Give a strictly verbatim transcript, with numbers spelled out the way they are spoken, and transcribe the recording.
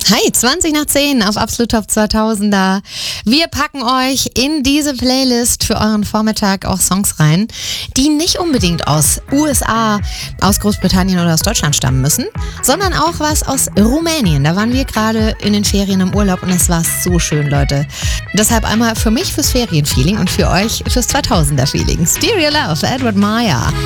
Hi, zwanzig nach zehn auf Absolut Top zweitausender. Wir packen euch in diese Playlist für euren Vormittag auch Songs rein, die nicht unbedingt aus U S A, aus Großbritannien oder aus Deutschland stammen müssen, sondern auch was aus Rumänien. Da waren wir gerade in den Ferien im Urlaub und es war so schön, Leute. Deshalb einmal für mich fürs Ferienfeeling und für euch fürs zweitausender-Feeling. Stereo Love, Edward Maya.